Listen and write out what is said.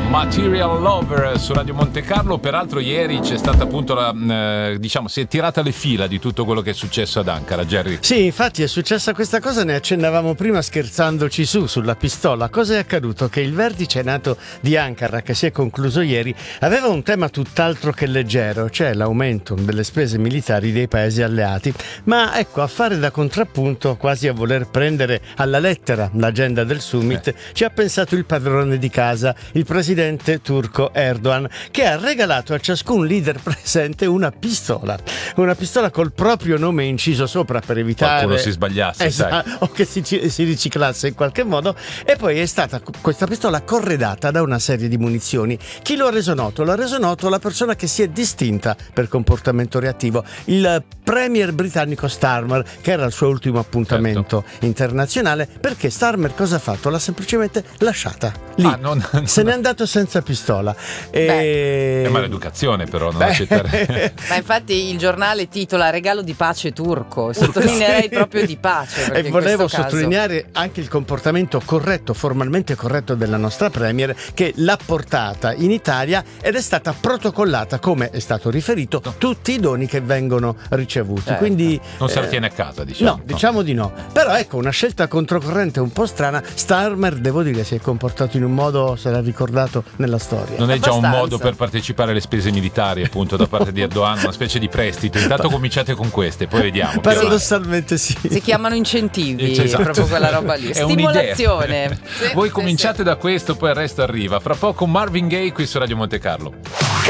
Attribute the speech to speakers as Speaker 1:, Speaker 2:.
Speaker 1: Material Lover su Radio Monte Carlo. Peraltro ieri c'è stata appunto si è tirata le fila di tutto quello che è successo ad Ankara, Jerry.
Speaker 2: Sì, infatti è successa questa cosa, ne accennavamo prima scherzandoci sulla pistola. Cosa è accaduto? Che il vertice NATO di Ankara, che si è concluso ieri, aveva un tema tutt'altro che leggero, cioè l'aumento delle spese militari dei paesi alleati. Ma ecco, a fare da contrappunto, quasi a voler prendere alla lettera l'agenda del summit, ci ha pensato il padrone di casa, il presidente turco Erdogan, che ha regalato a ciascun leader presente una pistola col proprio nome inciso sopra per evitare
Speaker 1: qualcuno si sbagliasse,
Speaker 2: o che si riciclasse in qualche modo. E poi è stata questa pistola corredata da una serie di munizioni. Chi lo ha reso noto? L'ha reso noto la persona che si è distinta per comportamento reattivo, il premier britannico Starmer, che era il suo ultimo appuntamento internazionale. Perché Starmer cosa ha fatto? L'ha semplicemente lasciata lì, se n'è andato senza pistola.
Speaker 1: È maleducazione però non accettare.
Speaker 3: Ma infatti il giornale titola regalo di pace turco, sottolineerei proprio di pace,
Speaker 2: e volevo sottolineare anche il comportamento corretto, formalmente corretto della nostra premier, che l'ha portata in Italia ed è stata protocollata, come è stato riferito, tutti i doni che vengono ricevuti. Quindi
Speaker 1: non se la tiene a casa, diciamo.
Speaker 2: No, diciamo di no. Però ecco, una scelta controcorrente un po' strana. Starmer, devo dire, si è comportato in un modo, se l'ha ricordato, nella storia.
Speaker 1: Non è già un modo per partecipare alle spese militari, appunto, da parte di Erdogan, una specie di prestito. Intanto cominciate con queste, poi vediamo.
Speaker 2: Paradossalmente sì.
Speaker 3: Si chiamano incentivi,
Speaker 1: esatto.
Speaker 3: Proprio quella roba lì.
Speaker 1: È
Speaker 3: Stimolazione.
Speaker 1: Voi cominciate da questo, poi il resto arriva. Fra poco Marvin Gaye qui su Radio Monte Carlo.